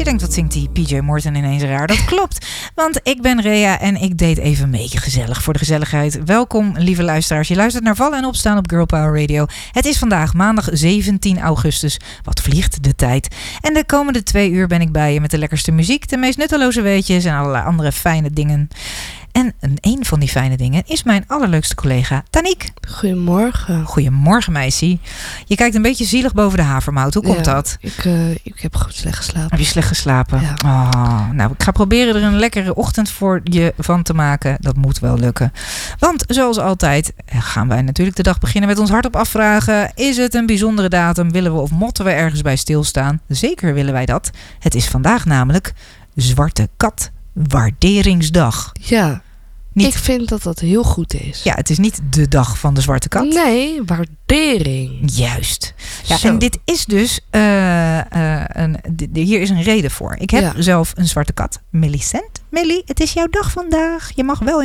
denkt, wat zingt die PJ Morton ineens raar? Dat klopt, want ik ben Rea en ik deed even mee gezellig voor de gezelligheid. Welkom, lieve luisteraars. Je luistert naar Vallen en Opstaan op Girl Power Radio. Het is vandaag maandag 17 augustus. Wat vliegt de tijd. En de komende 2 uur ben ik bij je met de lekkerste muziek, de meest nutteloze weetjes en allerlei andere fijne dingen. En een van die fijne dingen is mijn allerleukste collega Taniek. Goedemorgen. Goedemorgen, meisje. Je kijkt een beetje zielig boven de havermout. Hoe komt dat? Ik heb goed slecht geslapen. Heb je slecht geslapen? Ja. Oh, nou, ik ga proberen er een lekkere ochtend voor je van te maken. Dat moet wel lukken. Want zoals altijd gaan wij natuurlijk de dag beginnen met ons hart op afvragen. Is het een bijzondere datum? Willen we of motten we ergens bij stilstaan? Zeker willen wij dat. Het is vandaag namelijk Zwarte Kat Waarderingsdag. Ja. Niet... Ik vind dat dat heel goed is. Ja, het is niet de dag van de zwarte kat. Nee, waardering. Juist. Ja, Zo. en dit is dus... hier is een reden voor. Ik heb zelf een zwarte kat. Millicent. Millie, het is jouw dag vandaag. Je mag wel